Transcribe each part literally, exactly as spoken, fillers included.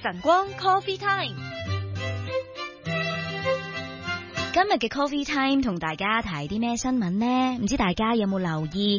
晨光 Coffee Time， 今日嘅 Coffee Time 同大家提啲咩新聞呢？唔知大家有冇留意？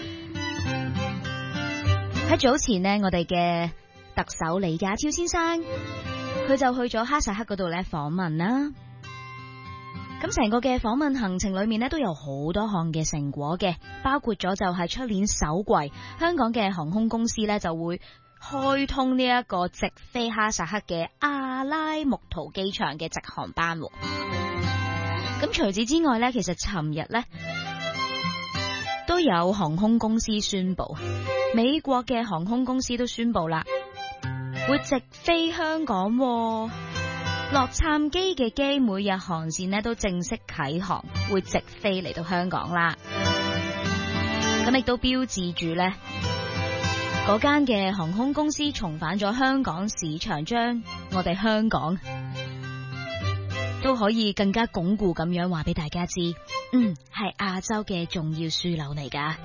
喺早前呢，我哋嘅特首李家超先生，佢就去咗哈薩克嗰度咧訪問啦。咁成個嘅訪問行程裏面呢，都有好多項嘅成果嘅，包括咗就係出年首季，香港嘅航空公司呢就會開通呢一個直飛哈薩克嘅阿拉木圖機場嘅直航班。咁除此之外呢，其實尋日呢都有航空公司宣布，美國嘅航空公司都宣布啦，會直飛香港。洛杉磯嘅機每日航線呢都正式啟航，會直飛嚟到香港啦。咁亦都標誌住呢嗰間嘅航空公司重返咗香港市場，將我哋香港都可以更加鞏固咁樣話俾大家知，嗯，係亞洲嘅重要樞紐嚟噶。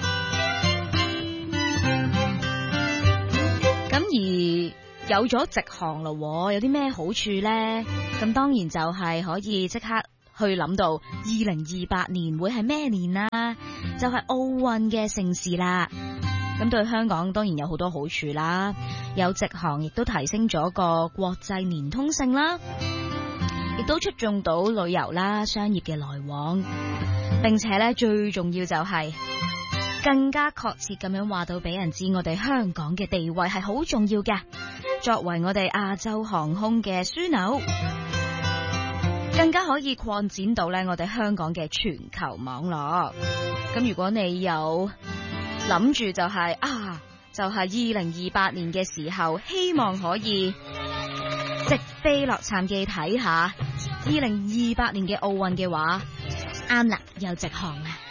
咁而有咗直航咯，有啲咩好處呢？咁當然就係可以即刻去諗到二零二八年會係咩年啦，就係奧運嘅盛事啦。咁對香港當然有好多好處啦，有直航亦都提升咗個國際連通性啦，亦都促進到旅遊啦、商業嘅來往，並且咧最重要就係更加確切咁樣話到俾人知，我哋香港嘅地位係好重要嘅。作為我哋亞洲航空嘅樞紐，更加可以擴展到咧我哋香港嘅全球網絡。咁如果你有諗住就係、是、啊，就係二零二八年嘅時候，希望可以直飛洛杉磯睇下二零二八年嘅奧運嘅話，啱啦，有直航啦。